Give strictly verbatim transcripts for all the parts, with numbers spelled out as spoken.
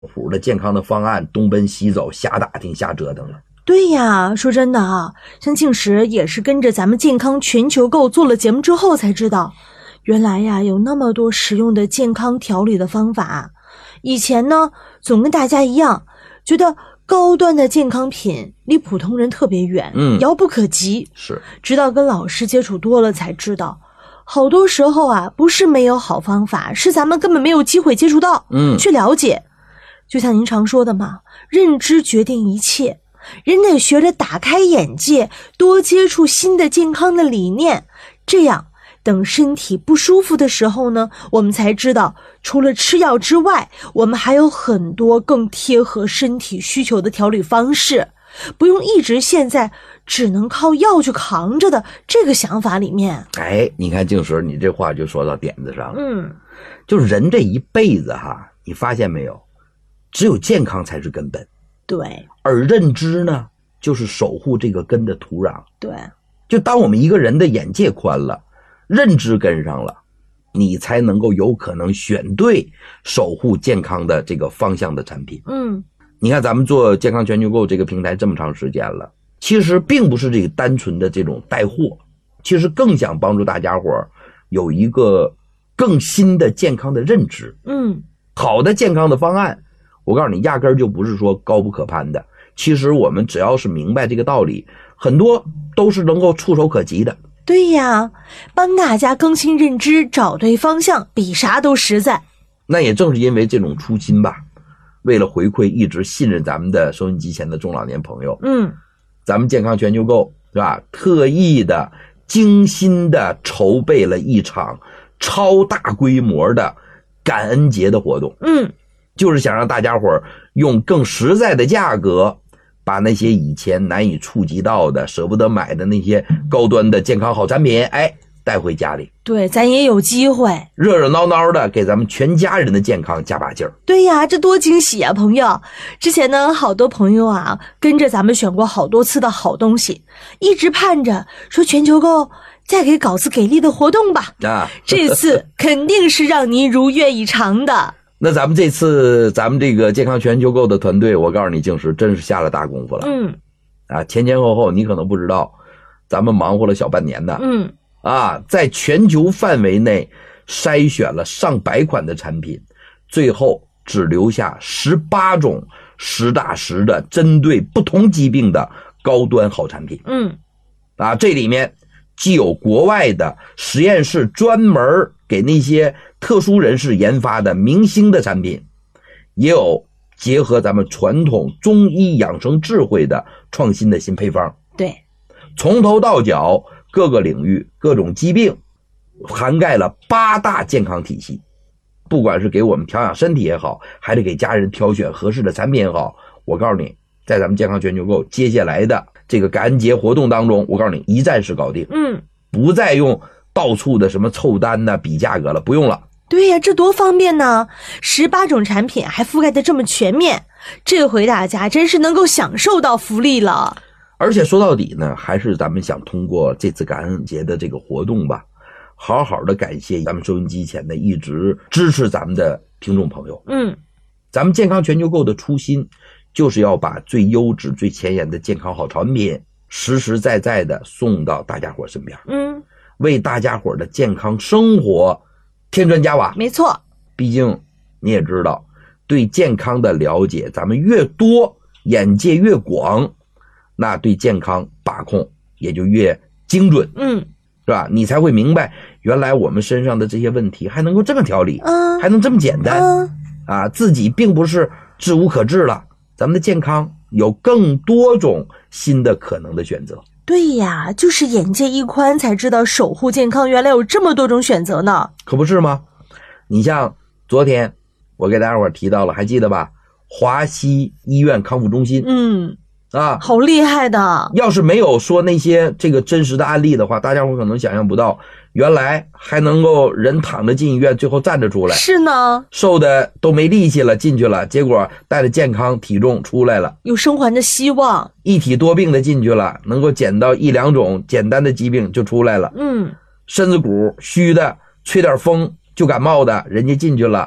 谱的健康的方案东奔西走，瞎打听瞎折腾了。 对呀，说真的啊，像静石也是跟着咱们健康全球购做了节目之后才知道，原来呀有那么多实用的健康调理的方法。以前呢总跟大家一样觉得高端的健康品离普通人特别远，嗯，遥不可及。 是， 直到跟老师接触多了才知道，好多时候啊不是没有好方法，是咱们根本没有机会接触到，嗯，去了解。就像您常说的嘛，认知决定一切，人得学着打开眼界，多接触新的健康的理念，这样等身体不舒服的时候呢，我们才知道除了吃药之外，我们还有很多更贴合身体需求的调理方式，不用一直陷在只能靠药去扛着的这个想法里面。 哎，你看静石，你这话就说到点子上了。 嗯， 就是人这一辈子哈，你发现没有，只有健康才是根本。 对， 而认知呢，就是守护这个根的土壤。 对， 就当我们一个人的眼界宽了，认知跟上了，你才能够有可能选对守护健康的这个方向的产品。 嗯， 你看咱们做健康全球购这个平台这么长时间了，其实并不是这个单纯的这种带货，其实更想帮助大家伙有一个更新的健康的认知。 嗯， 好的健康的方案，我告诉你，压根儿就不是说高不可攀的。其实我们只要是明白这个道理，很多都是能够触手可及的。 对呀，帮大家更新认知，找对方向，比啥都实在。 那也正是因为这种初心吧，为了回馈一直信任咱们的收音机前的中老年朋友，嗯，咱们健康全球购是吧，特意的精心的筹备了一场超大规模的感恩节的活动。嗯，就是想让大家伙用更实在的价格，把那些以前难以触及到的、舍不得买的那些高端的健康好产品，哎，带回家里。 对，咱也有机会热热闹闹的给咱们全家人的健康加把劲儿。 对呀，这多惊喜啊，朋友！之前呢，好多朋友啊跟着咱们选过好多次的好东西，一直盼着说全球购再给稿子给力的活动吧。啊，这次肯定是让您如愿以偿的。 那咱们这次咱们这个健康全球购的团队，我告诉你，静石真是下了大功夫了。嗯，啊，前前后后你可能不知道，咱们忙活了小半年的。嗯，啊，在全球范围内筛选了上百款的产品，最后只留下十八种实打实的针对不同疾病的高端好产品。嗯，啊，这里面既有国外的实验室专门给那些特殊人士研发的明星的产品，也有结合咱们传统中医养生智慧的创新的新配方。 对， 从头到脚各个领域各种疾病涵盖了八大健康体系，不管是给我们调养身体也好，还是给家人挑选合适的产品也好，我告诉你，在咱们健康全球购接下来的这个感恩节活动当中，我告诉你一站式搞定。嗯，不再用到处的什么凑单呐、比价格了，不用了。 对呀，这多方便呢！十八种产品还覆盖得这么全面，这回大家真是能够享受到福利了。 而且说到底呢，还是咱们想通过这次感恩节的这个活动吧，好好的感谢咱们收音机前的一直支持咱们的听众朋友。嗯，咱们健康全球购的初心就是要把最优质、最前沿的健康好产品实实在在的送到大家伙身边。嗯，为大家伙的健康生活添砖加瓦。 没错， 毕竟你也知道，对健康的了解咱们越多，眼界越广，那对健康把控也就越精准。嗯，是吧？你才会明白原来我们身上的这些问题还能够这么调理，嗯，还能这么简单。嗯，啊，自己并不是治无可治了，咱们的健康有更多种新的可能的选择。 对呀，就是眼界一宽才知道守护健康原来有这么多种选择呢。 可不是吗？你像昨天我给大家伙提到了，还记得吧？华西医院康复中心。嗯，啊， 好厉害的。 要是没有说那些这个真实的案例的话，大家伙可能想象不到，原来还能够人躺着进医院，最后站着出来。 是呢， 瘦的都没力气了进去了，结果带着健康体重出来了， 有生还的希望。 一体多病的进去了，能够减到一两种简单的疾病就出来了。嗯，身子骨虚的吹点风就感冒的人家进去了，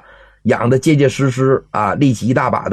养的结结实实啊，力气一大把的。